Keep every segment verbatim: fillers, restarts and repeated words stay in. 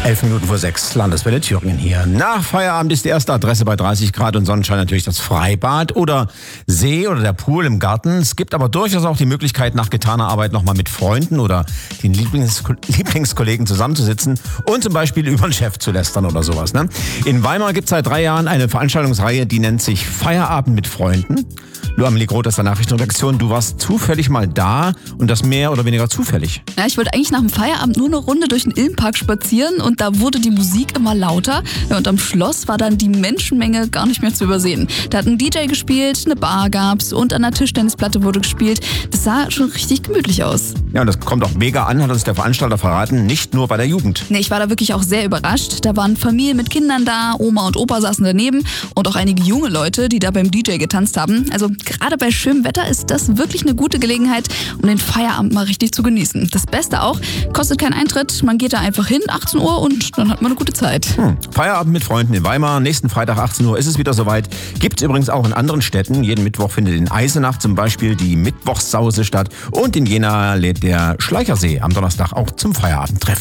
Elf Minuten vor sechs, Landeswelle Thüringen hier. Nach Feierabend ist die erste Adresse bei dreißig Grad und Sonnenschein natürlich das Freibad oder See oder der Pool im Garten. Es gibt aber durchaus auch die Möglichkeit, nach getaner Arbeit nochmal mit Freunden oder den Lieblings- Lieblingskollegen zusammenzusitzen und zum Beispiel über den Chef zu lästern oder sowas. Ne? In Weimar gibt es seit drei Jahren eine Veranstaltungsreihe, die nennt sich Feierabend mit Freunden. Lu Amelie Groth aus der Nachrichtenredaktion, du warst zufällig mal da und das mehr oder weniger zufällig. Ja, ich wollte eigentlich nach dem Feierabend nur eine Runde durch den Ilmpark spazieren und da wurde die Musik immer lauter. Ja, und am Schloss war dann die Menschenmenge gar nicht mehr zu übersehen. Da hat ein D J gespielt, eine Bar gab's und an der Tischtennisplatte wurde gespielt. Das sah schon richtig gemütlich aus. Ja, und das kommt auch mega an, hat uns der Veranstalter verraten, nicht nur bei der Jugend. Nee, ich war da wirklich auch sehr überrascht. Da waren Familien mit Kindern da, Oma und Opa saßen daneben und auch einige junge Leute, die da beim D J getanzt haben. Also gerade bei schönem Wetter ist das wirklich eine gute Gelegenheit, um den Feierabend mal richtig zu genießen. Das Beste auch, kostet keinen Eintritt, man geht da einfach hin, achtzehn Uhr und dann hat man eine gute Zeit. Hm. Feierabend mit Freunden in Weimar, nächsten Freitag achtzehn Uhr ist es wieder soweit. Gibt's übrigens auch in anderen Städten. Jeden Mittwoch findet in Eisenach zum Beispiel die Mittwochssause statt und in Jena lädt der Schleichersee am Donnerstag auch zum Feierabendtreff.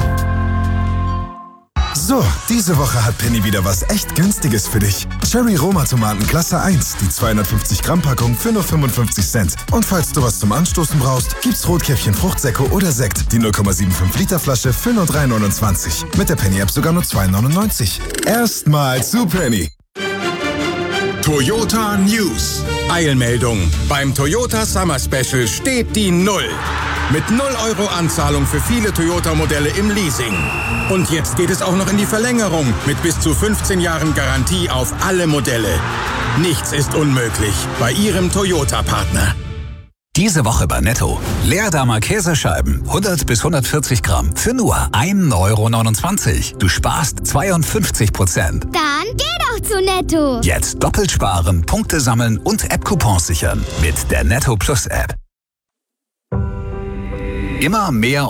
So, diese Woche hat Penny wieder was echt Günstiges für dich. Cherry Roma Tomaten Klasse eins, die zweihundertfünfzig Gramm Packung für nur fünfundfünfzig Cent. Und falls du was zum Anstoßen brauchst, gibt's Rotkäppchen Fruchtsäcke oder Sekt, die null Komma fünfundsiebzig Liter Flasche für nur drei neunundzwanzig. Mit der Penny App sogar nur zwei neunundneunzig. Erstmal zu Penny. Toyota News. Eilmeldung. Beim Toyota Summer Special steht die Null. Mit null Euro Anzahlung für viele Toyota-Modelle im Leasing. Und jetzt geht es auch noch in die Verlängerung mit bis zu fünfzehn Jahren Garantie auf alle Modelle. Nichts ist unmöglich bei Ihrem Toyota-Partner. Diese Woche bei Netto. Leerdamer Käsescheiben, hundert bis hundertvierzig Gramm, für nur ein Euro neunundzwanzig. Du sparst zweiundfünfzig Prozent. Dann geh doch zu Netto. Jetzt doppelt sparen, Punkte sammeln und App-Coupons sichern. Mit der Netto Plus App. Immer mehr